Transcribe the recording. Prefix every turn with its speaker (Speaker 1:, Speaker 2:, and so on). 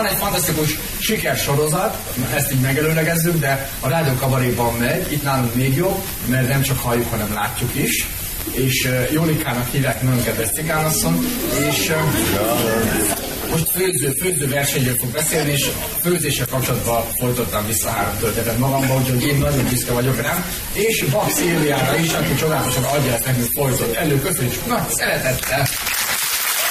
Speaker 1: van egy fantasztikus sikersorozat, ezt így megelőlegezzük, de a Rádió Kabaréban megy, itt nálunk még jobb, mert nem csak halljuk, hanem látjuk is. És Jólikának hívják, nagyon kedves cigánasszony, és most főző versenyről fog beszélni, és a főzéssel kapcsolatban folytottam vissza 3 történetet magamba, úgyhogy én nagyon büszke vagyok rám, és Bak Szilviára is, aki csodálatosan adja ezt nekünk folyton elő. Köszönjük, nagy szeretettel!